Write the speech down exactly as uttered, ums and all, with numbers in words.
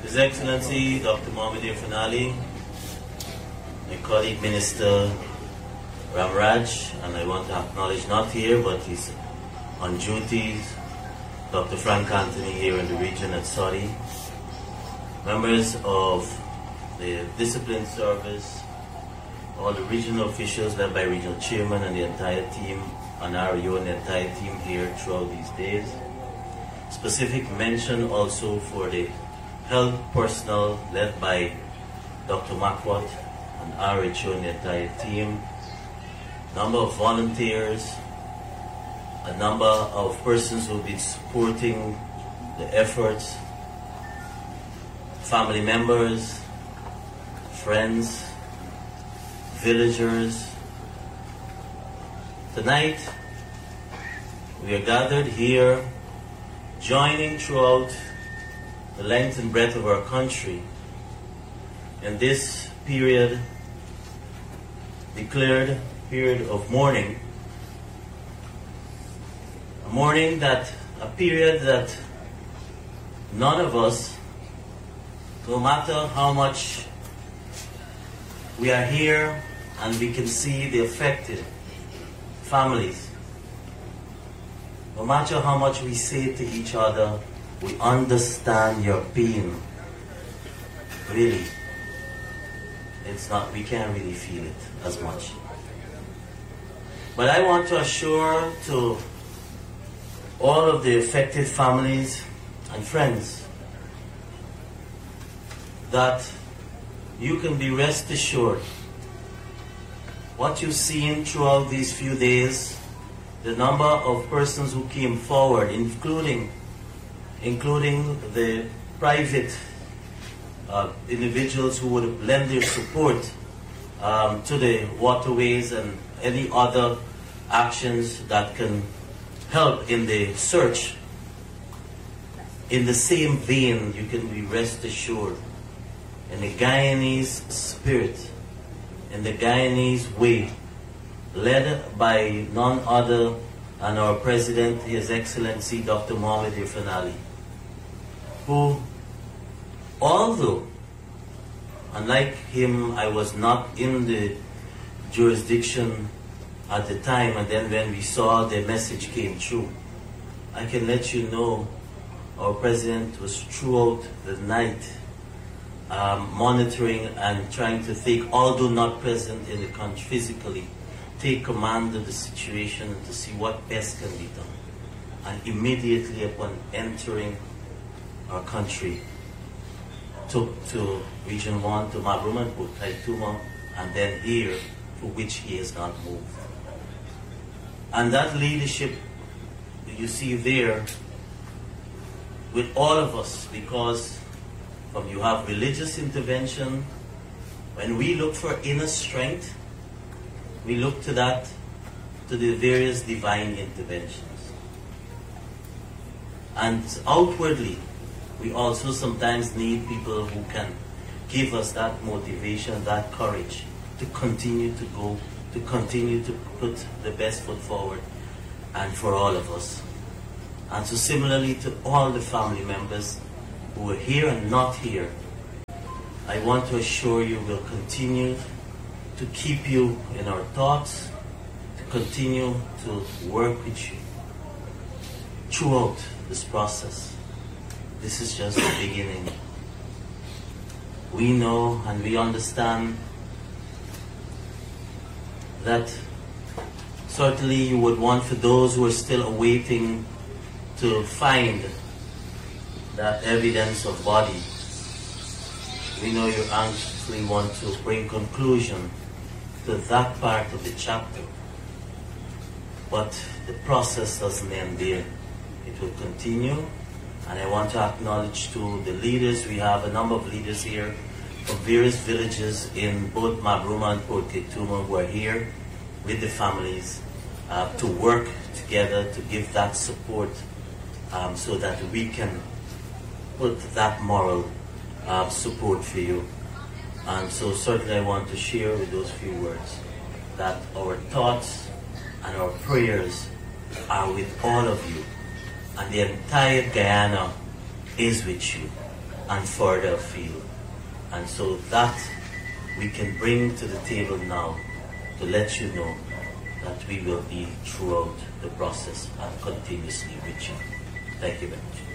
His Excellency Doctor Mohamed Irfaan Ali, my colleague Minister Ramraj, and I want to acknowledge not here but he's on duty, Doctor Frank Anthony here in the region at Saudi, members of the Discipline Service, all the regional officials led by Regional Chairman and the entire team, and R U and the entire team here throughout these days. Specific mention also for the health personnel led by Doctor Makwat and R H O and the entire team, number of volunteers, a number of persons who have been supporting the efforts, family members, friends, villagers. Tonight, we are gathered here, joining throughout the length and breadth of our country in this period, declared period of mourning. A mourning that, a period that none of us, no matter how much we are here and we can see the affected families, no matter how much we say to each other, we understand your pain. Really, it's not, we can't really feel it as much. But I want to assure to all of the affected families and friends that you can be rest assured what you've seen throughout these few days, the number of persons who came forward, including including the private uh, individuals who would lend their support um, to the waterways and any other actions that can help in the search. In the same vein, you can be rest assured, in the Guyanese spirit, in the Guyanese way, led by none other than our President, His Excellency Doctor Mohamed Irfaan Ali, who, although, unlike him, I was not in the jurisdiction at the time, and then when we saw the message came through, I can let you know our President was throughout the night um, monitoring and trying to think, although not present in the country physically, take command of the situation and to see what best can be done. And immediately upon entering our country, took to Region one, to Mabroum and Port Kaituma, and then here, for which he has not moved. And that leadership that you see there with all of us, because from you have religious intervention, when we look for inner strength, we look to that, to the various divine interventions. And outwardly, we also sometimes need people who can give us that motivation, that courage to continue to go, to continue to put the best foot forward, and for all of us. And so similarly to all the family members who are here and not here, I want to assure you we'll continue to keep you in our thoughts, to continue to work with you throughout this process. This is just the beginning. We know and we understand that certainly you would want, for those who are still awaiting to find that evidence of body, we know you anxiously want to bring conclusion to that part of the chapter. But the process doesn't end there. It will continue. And I want to acknowledge to the leaders. We have a number of leaders here from various villages in both Mabroum and Port Kaituma who are here with the families uh, to work together to give that support um, so that we can put that moral uh, support for you. And so certainly I want to share with those few words that our thoughts and our prayers are with all of you. And the entire Guyana is with you. and further afield. And so that we can bring to the table now to let you know that we will be throughout the process and continuously with you. Thank you very much.